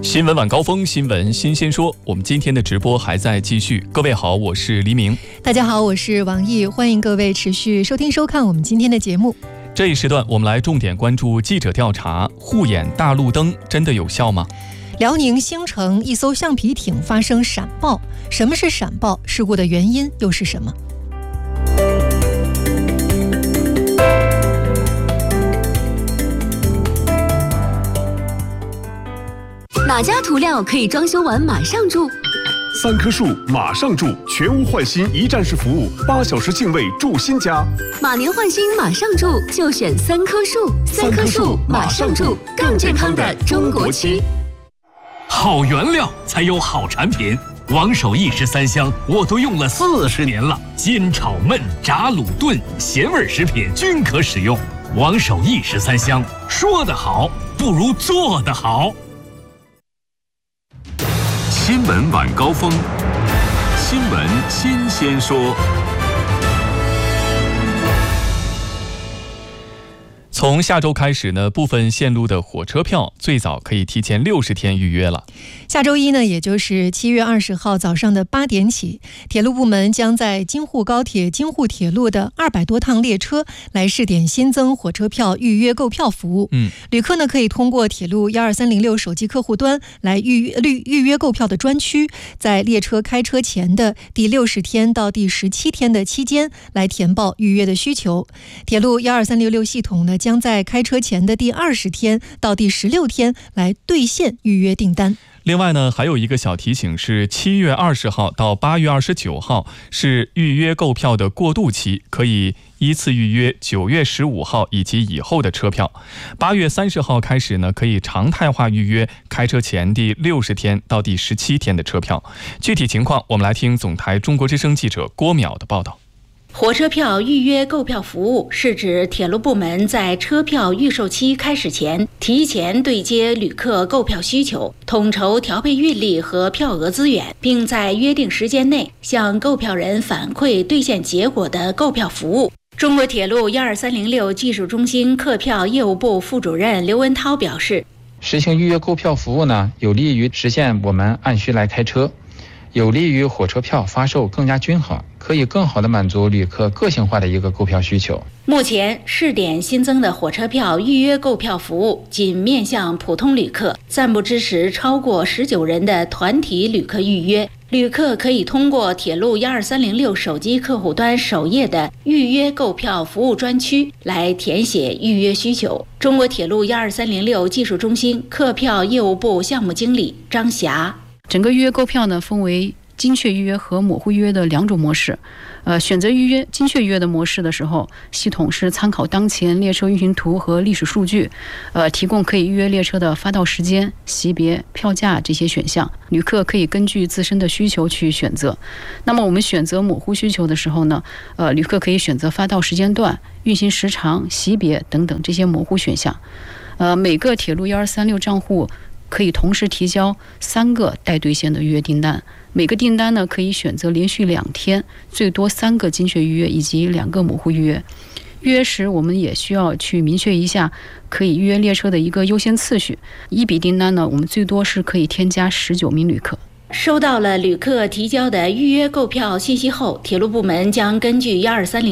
新闻晚高峰，新闻新鲜说。我们今天的直播还在继续。各位好，我是黎明。 大家好，我是王毅，欢迎各位持续收听收看我们今天的节目。 这一时段我们来重点关注记者调查：护眼大路灯真的有效吗？ 辽宁兴城一艘橡皮艇发生闪爆，什么是闪爆？事故的原因又是什么？ 哪家涂料可以装修完马上住 ？3棵树马上住，全屋换新一站式服务，8小时净位住新家。 马年换新马上住，就选3棵树。3棵树马上住，更健康的中国区。 好原料才有好产品，王守义13香我都用了40年了，煎炒焖炸卤炖咸味食品均可使用。王守义13香，说得好不如做得好。 新闻晚高峰，新闻新鲜说。 从下周开始呢，部分线路的火车票最早可以提前60天预约了。 下周一呢，也就是7月20号早上的8点起，铁路部门将在京沪高铁、京沪铁路的200多趟列车来试点新增火车票预约购票服务。旅客呢可以通过铁路12306手机客户端来预约购票的专区，在列车开车前的第60天到第17天的期间来填报预约的需求。铁路12366系统呢将在开车前的第20天到第16天来兑现预约订单。 另外呢，还有一个小提醒是7月20号到8月29号是预约购票的过渡期，可以依次预约9月15号以及以后的车票。8月30号开始呢，可以常态化预约开车前第60天到第17天的车票。具体情况，我们来听总台中国之声记者郭淼的报道。 火车票预约购票服务是指铁路部门在车票预售期开始前，提前对接旅客购票需求，统筹调配运力和票额资源，并在约定时间内向购票人反馈兑现结果的购票服务。中国铁路12306技术中心客票业务部副主任刘文涛表示， 实行预约购票服务呢，有利于实现我们按需来开车，有利于火车票发售更加均衡，可以更好地满足旅客个性化的一个购票需求。 目前试点新增的火车票预约购票服务仅面向普通旅客，暂不支持超过19人的团体旅客预约。旅客可以通过铁路12306手机客户端首页的预约购票服务专区来填写预约需求。中国铁路12306技术中心客票业务部项目经理张霞， 整个预约购票呢分为精确预约和模糊预约的2种模式。选择预约精确预约的模式的时候，系统是参考当前列车运行图和历史数据，提供可以预约列车的发到时间、席别、票价这些选项，旅客可以根据自身的需求去选择。那么我们选择模糊需求的时候呢，旅客可以选择发到时间段、运行时长、席别等等这些模糊选项。每个铁路1236账户可以同时提交3个待兑现的预约订单，每个订单呢可以选择连续2天，最多3个精确预约以及2个模糊预约。预约时我们也需要去明确一下可以预约列车的一个优先次序。一笔订单呢，我们最多是可以添加19名旅客。 收到了旅客提交的预约购票信息后，铁路部门将根据12306